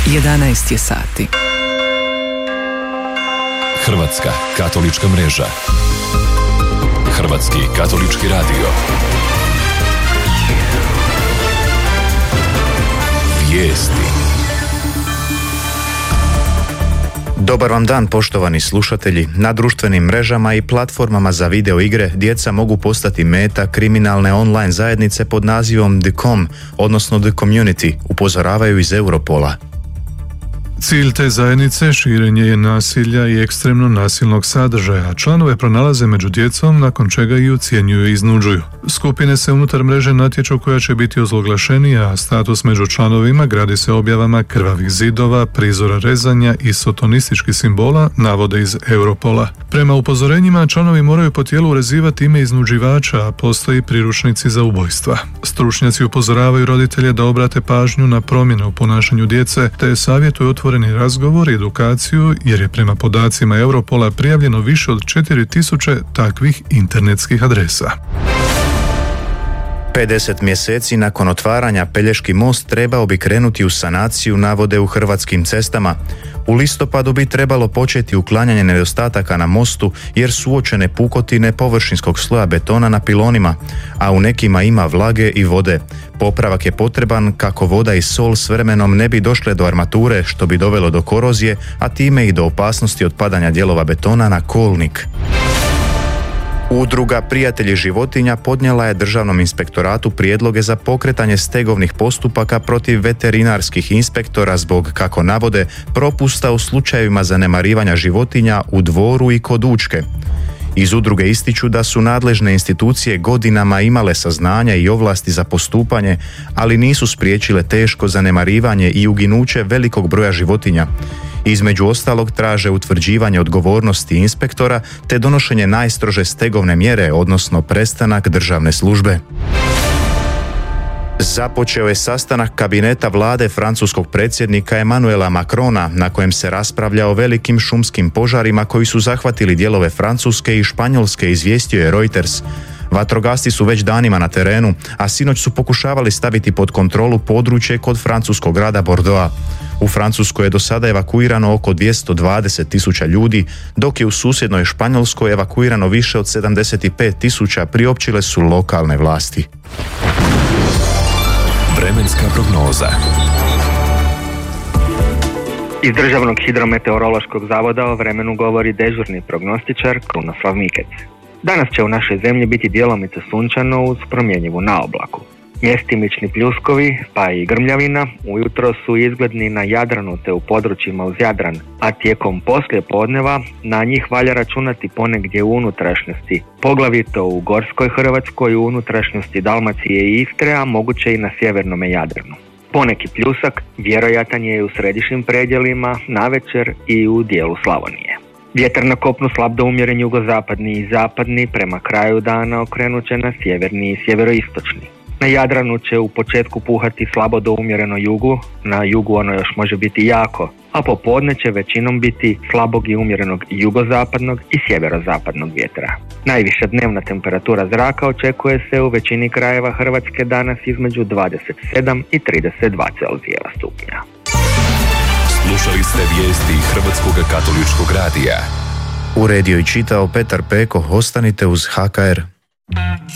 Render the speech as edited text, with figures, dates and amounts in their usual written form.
11 je sati. Hrvatska katolička mreža. Hrvatski katolički radio. Vijesti. Dobar vam dan, poštovani slušatelji. Na društvenim mrežama i platformama za video igre djeca mogu postati meta kriminalne online zajednice pod nazivom The Com, odnosno The Community, upozoravaju iz Europola. Cilj te zajednice širenje je nasilja i ekstremno nasilnog sadržaja. Članove pronalaze među djecom, nakon čega i ucjenjuju i iznuđuju. Skupine se unutar mreže natječu koja će biti ozloglašenija, a status među članovima gradi se objavama krvavih zidova, prizora rezanja i sotonističkih simbola, navode iz Europola. Prema upozorenjima, članovi moraju po tijelu urezivati ime iznuđivača, a postoji priručnici za ubojstva. Stručnjaci upozoravaju roditelje da obrate pažnju na promjene u ponašanju djece, te savjetuju otvoreni razgovor i edukaciju, jer je prema podacima Europola prijavljeno više od 4000 takvih internetskih adresa. 50 mjeseci nakon otvaranja Pelješki most trebao bi krenuti u sanaciju, navode u Hrvatskim cestama. U listopadu bi trebalo početi uklanjanje nedostataka na mostu jer su uočene pukotine površinskog sloja betona na pilonima, a u nekima ima vlage i vode. Popravak je potreban kako voda i sol s vremenom ne bi došle do armature, što bi dovelo do korozije, a time i do opasnosti od padanja dijelova betona na kolnik. Udruga Prijatelji životinja podnijela je Državnom inspektoratu prijedloge za pokretanje stegovnih postupaka protiv veterinarskih inspektora zbog, kako navode, propusta u slučajevima zanemarivanja životinja u Dvoru i kod Učke. Iz udruge ističu da su nadležne institucije godinama imale saznanja i ovlasti za postupanje, ali nisu spriječile teško zanemarivanje i uginuće velikog broja životinja. Između ostalog traže utvrđivanje odgovornosti inspektora te donošenje najstrože stegovne mjere, odnosno prestanak državne službe. Započeo je sastanak kabineta vlade francuskog predsjednika Emmanuela Macrona, na kojem se raspravlja o velikim šumskim požarima koji su zahvatili dijelove Francuske i Španjolske, izvijestio je Reuters. Vatrogasci su već danima na terenu, a sinoć su pokušavali staviti pod kontrolu područje kod francuskog grada Bordeauxa. U Francuskoj je do sada evakuirano oko 220.000 ljudi, dok je u susjednoj Španjolskoj evakuirano više od 75.000, priopćile su lokalne vlasti. Vremenska prognoza. Iz Državnog hidrometeorološkog zavoda o vremenu govori dežurni prognostičar Krunoslav Mikec. Danas će u našoj zemlji biti djelomice sunčano uz promjenjivu naoblaku. Mjestimični pljuskovi, pa i grmljavina, ujutro su izgledni na Jadranu te u područjima uz Jadran, a tijekom poslijepodneva na njih valja računati ponegdje u unutrašnjosti, poglavito u Gorskoj Hrvatskoj, u unutrašnjosti Dalmacije i Istre, a moguće i na sjevernome Jadranu. Poneki pljusak vjerojatan je u središnjim predjelima, navečer i u dijelu Slavonije. Vjetar na kopnu slab do umjeren jugozapadni i zapadni, prema kraju dana okrenut će na sjeverni i sjeveroistočni. Na Jadranu će u početku puhati slabo do umjereno jugu, na jugu ono još može biti jako, a popodne će većinom biti slabog i umjerenog jugozapadnog i sjeverozapadnog vjetra. Najviša dnevna temperatura zraka očekuje se u većini krajeva Hrvatske danas između 27 i 32 Celzijeva stupnja. Slušali ste vijesti Hrvatskog katoličkog radija. Uredio i čitao Petar Peko. Ostanite uz HKR.